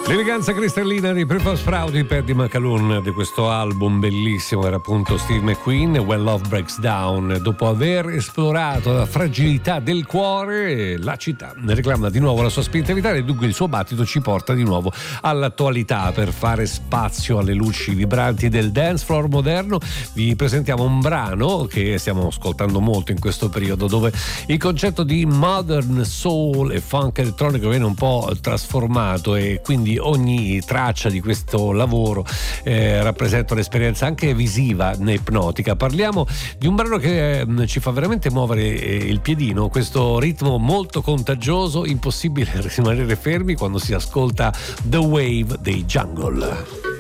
L'eleganza cristallina di Purple Sprout di Paddy McAloon, di questo album bellissimo, era appunto Steve McQueen, When Love Breaks Down. Dopo aver esplorato la fragilità del cuore, la città reclama di nuovo la sua spinta vitale e dunque il suo battito ci porta di nuovo all'attualità. Per fare spazio alle luci vibranti del dance floor moderno vi presentiamo un brano che stiamo ascoltando molto in questo periodo, dove il concetto di modern soul e funk elettronico viene un po' trasformato e quindi ogni traccia di questo lavoro rappresenta un'esperienza anche visiva né ipnotica. Parliamo di un brano che ci fa veramente muovere il piedino, questo ritmo molto contagioso, impossibile rimanere fermi quando si ascolta The Wave dei Jungle.